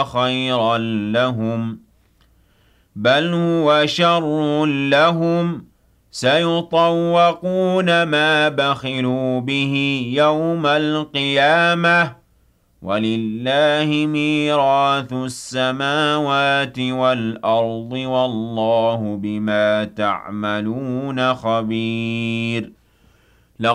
خيرا لهم بل هو شر لهم سيطوقون ما بخلوا به يوم القيامة ولله ميراث السماوات والأرض والله بما تعملون خبير